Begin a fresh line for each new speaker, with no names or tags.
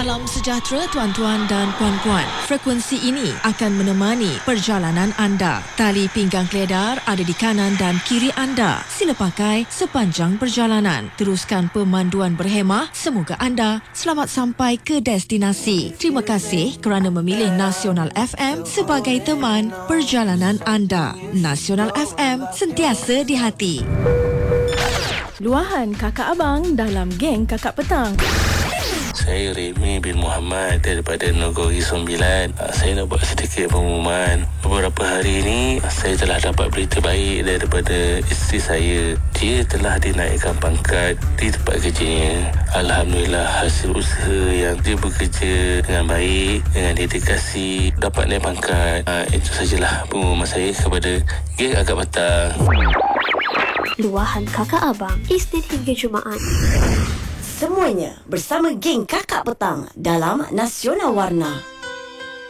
Salam sejahtera tuan-tuan dan puan-puan. Frekuensi ini akan menemani perjalanan anda. Tali pinggang keledar ada di kanan dan kiri anda. Sila pakai sepanjang perjalanan. Teruskan pemanduan berhemah. Semoga anda selamat sampai ke destinasi. Terima kasih kerana memilih Nasional FM sebagai teman perjalanan anda. Nasional FM, sentiasa di hati.
Luahan kakak abang dalam geng kakak petang.
Saya Remy bin Muhammad daripada Nogori 9. Saya nak buat sedikit pengumuman. Beberapa hari ini saya telah dapat berita baik daripada isteri saya. Dia telah dinaikkan pangkat di tempat kerjanya. Alhamdulillah, hasil usaha yang dia bekerja dengan baik, dengan dedikasi, dapat naik pangkat. Itu sajalah pengumuman saya kepada geng kakak petang.
Luahan kakak abang, Isnin hingga Jumaat.
Semuanya bersama geng kakak petang dalam Nasional Warna.